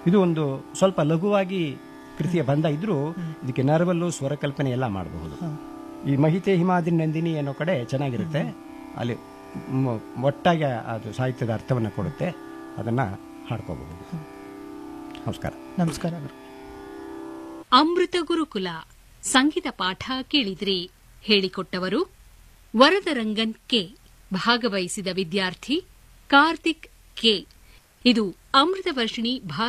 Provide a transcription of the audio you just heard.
ಇದು ಒಂದು ಸ್ವಲ್ಪ ಲಘುವಾಗಿ ಕೃತಿಯ ಬಂಧ ಇದ್ರೂ ಇದಕ್ಕೆ ನರವಲ್ಲು ಸ್ವರಕಲ್ಪನೆ ಎಲ್ಲ ಮಾಡಬಹುದು. ಈ ಮಹಿತೆ ಹಿಮಾದ್ರಿ ನಂದಿನಿ ಅನ್ನೋ ಕಡೆ ಚೆನ್ನಾಗಿರುತ್ತೆ, ಅಲ್ಲಿ ಒಟ್ಟಾಗಿ ಅದು ಸಾಹಿತ್ಯದ ಅರ್ಥವನ್ನು ಕೊಡುತ್ತೆ, ಅದನ್ನ ಹಾಡ್ಕೋಬಹುದು. ನಮಸ್ಕಾರ. ನಮಸ್ಕಾರ. ಅಮೃತ ಗುರುಕುಲ ಸಂಗೀತ ಪಾಠ ಕೇಳಿದ್ರಿ. ಹೇಳಿಕೊಟ್ಟವರು ವರದರಂಗನ್ ಕೆ. ಭಾಗವಹಿಸಿದ ವಿದ್ಯಾರ್ಥಿ ಕಾರ್ತಿಕ್ ಕೆ. ಇದು ಅಮೃತ ವರ್ಷಿಣಿ